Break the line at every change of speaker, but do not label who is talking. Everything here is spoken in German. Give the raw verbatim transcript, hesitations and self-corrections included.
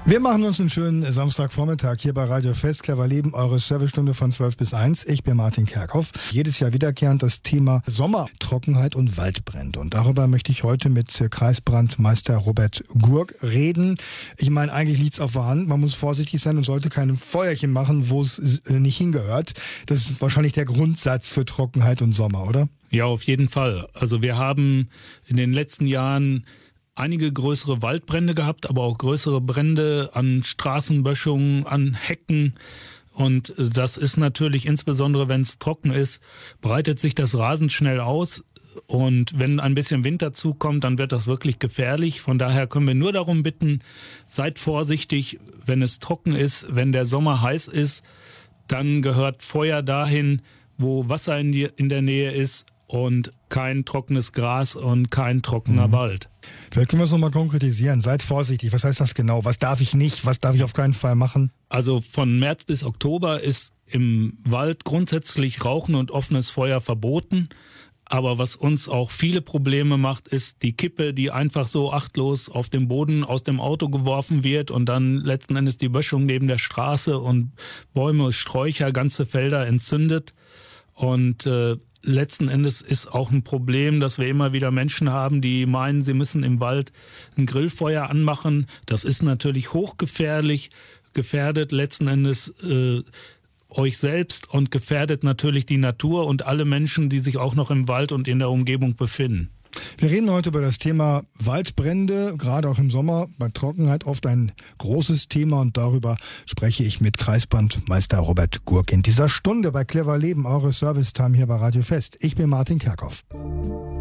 Wir machen uns einen schönen Samstagvormittag hier bei Radio Fest, Clever Leben, eure Servicestunde von zwölf bis eins. Ich bin Martin Kerkhoff. Jedes Jahr wiederkehrend das Thema Sommertrockenheit und Waldbrände. Und darüber möchte ich heute mit Kreisbrandmeister Robert Gurk reden. Ich meine, eigentlich liegt's auf der Hand. Man muss vorsichtig sein und sollte keine Feuerchen machen, wo es nicht hingehört. Das ist wahrscheinlich der Grundsatz für Trockenheit und Sommer, oder?
Ja, auf jeden Fall. Also wir haben in den letzten Jahren einige größere Waldbrände gehabt, aber auch größere Brände an Straßenböschungen, an Hecken. Und das ist natürlich, insbesondere wenn es trocken ist, breitet sich das rasend schnell aus. Und wenn ein bisschen Wind dazukommt, dann wird das wirklich gefährlich. Von daher können wir nur darum bitten, seid vorsichtig, wenn es trocken ist, wenn der Sommer heiß ist, dann gehört Feuer dahin, wo Wasser in, die, in der Nähe ist und kein trockenes Gras und kein trockener mhm. Wald.
Vielleicht können wir es nochmal konkretisieren. Seid vorsichtig. Was heißt das genau? Was darf ich nicht? Was darf ich auf keinen Fall machen?
Also von März bis Oktober ist im Wald grundsätzlich Rauchen und offenes Feuer verboten. Aber was uns auch viele Probleme macht, ist die Kippe, die einfach so achtlos auf dem Boden aus dem Auto geworfen wird und dann letzten Endes die Böschung neben der Straße und Bäume, Sträucher, ganze Felder entzündet. Und äh, letzten Endes ist auch ein Problem, dass wir immer wieder Menschen haben, die meinen, sie müssen im Wald ein Grillfeuer anmachen. Das ist natürlich hochgefährlich, gefährdet letzten Endes äh, euch selbst und gefährdet natürlich die Natur und alle Menschen, die sich auch noch im Wald und in der Umgebung befinden.
Wir reden heute über das Thema Waldbrände, gerade auch im Sommer, bei Trockenheit oft ein großes Thema und darüber spreche ich mit Kreisbrandmeister Robert Gurk in dieser Stunde bei Clever Leben, eure Servicetime hier bei Radio Fest. Ich bin Martin Kerkhoff.